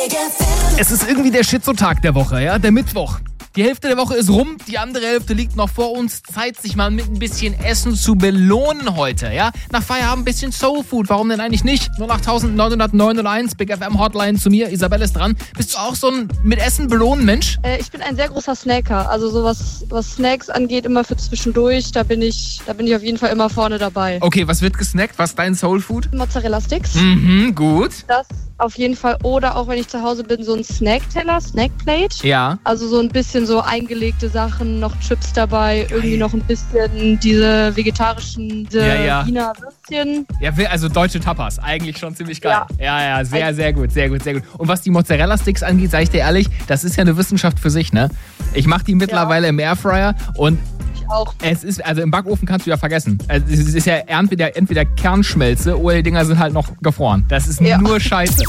Es ist irgendwie der Schizotag der Woche, ja, der Mittwoch. Die Hälfte der Woche ist rum, die andere Hälfte liegt noch vor uns. Zeit, sich mal mit ein bisschen Essen zu belohnen heute, ja? Nach Feierabend ein bisschen Soulfood, warum denn eigentlich nicht? 0890901, Big FM Hotline zu mir, Isabelle ist dran. Bist du auch so ein mit Essen belohnen Mensch? Ich bin ein sehr großer Snacker, also sowas, was Snacks angeht, immer für zwischendurch, da bin ich auf jeden Fall immer vorne dabei. Okay, was wird gesnackt? Was ist dein Soulfood? Mozzarella-Sticks. Gut. Das auf jeden Fall. Oder auch wenn ich zu Hause bin, so ein Snackteller, Snackplate. Ja. Also so ein bisschen so eingelegte Sachen, noch Chips dabei, irgendwie noch ein bisschen diese vegetarischen, Wiener Würstchen. Ja, also deutsche Tapas, eigentlich schon ziemlich geil. Ja, sehr gut. Und was die Mozzarella-Sticks angeht, sag ich dir ehrlich, das ist ja eine Wissenschaft für sich, ne? Ich mache die mittlerweile im Airfryer und auch. Es ist, also im Backofen kannst du ja vergessen. Also es ist ja entweder Kernschmelze oder die Dinger sind halt noch gefroren. Das ist nur Scheiße.